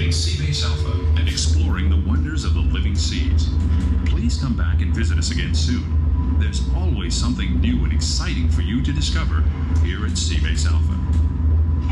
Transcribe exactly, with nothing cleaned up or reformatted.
in Seabase Alpha and exploring the wonders of the living seas. Please come back and visit us again soon. There's always something new and exciting for you to discover here at Seabase Alpha.